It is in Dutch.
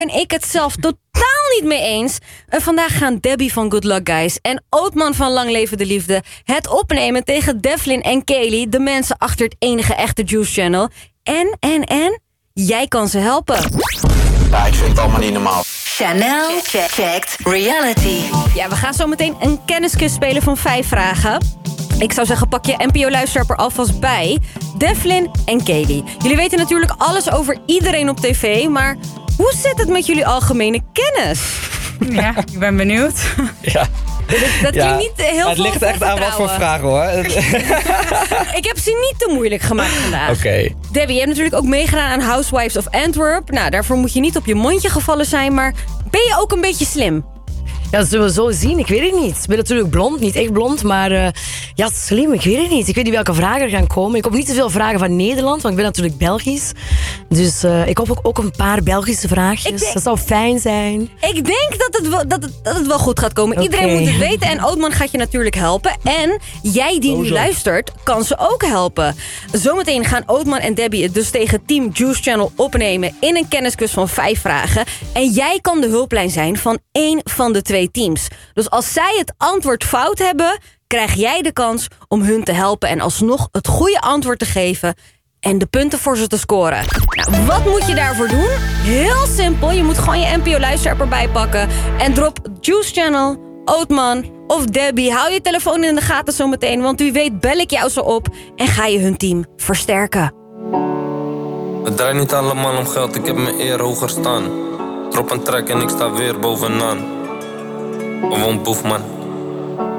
en ik het zelf totaal niet mee eens. En vandaag gaan Debbie van Good Luck Guys en Ootman van Lang Leven de Liefde het opnemen tegen Devlin en Kaylee, de mensen achter het enige echte Juice Channel. En, jij kan ze helpen. Ja, ik vind het allemaal niet normaal. Chanel checkt reality. Ja, we gaan zo meteen een kennisquiz spelen van 5 vragen. Ik zou zeggen, pak je NPO-luisteraar er alvast bij. Devlin en Kaylee. Jullie weten natuurlijk alles over iedereen op tv, maar hoe zit het met jullie algemene kennis? Ja, ik ben benieuwd. Ja. Dat klinkt niet heel het veel ligt echt aan wat voor vragen, hoor. Ik heb ze niet te moeilijk gemaakt vandaag. Oké. Debbie, je hebt natuurlijk ook meegedaan aan Housewives of Antwerp. Nou, daarvoor moet je niet op je mondje gevallen zijn, maar ben je ook een beetje slim? Ja, dat zullen we zo zien. Ik weet het niet. Ik ben natuurlijk blond, niet echt blond, maar ja, slim. Ik weet het niet. Ik weet niet welke vragen er gaan komen. Ik hoop niet te veel vragen van Nederland, want ik ben natuurlijk Belgisch. Dus ik hoop ook een paar Belgische vraagjes. Dat zou fijn zijn. Ik denk dat het wel goed gaat komen. Okay. Iedereen moet het weten en Ootman gaat je natuurlijk helpen. En jij die nu luistert, kan ze ook helpen. Zometeen gaan Ootman en Debbie het dus tegen Team Juice Channel opnemen in een kennisquiz van 5 vragen. En jij kan de hulplijn zijn van 1 van de 2 teams. Dus als zij het antwoord fout hebben, krijg jij de kans om hun te helpen en alsnog het goede antwoord te geven en de punten voor ze te scoren. Nou, wat moet je daarvoor doen? Heel simpel. Je moet gewoon je NPO-luisteraar erbij pakken en drop Juice Channel, Ootman of Debbie. Hou je telefoon in de gaten zometeen, want wie weet bel ik jou zo op en ga je hun team versterken. Het draait niet allemaal om geld, ik heb mijn eer hoger staan. Drop een track en ik sta weer bovenaan. Gewoon boef, man.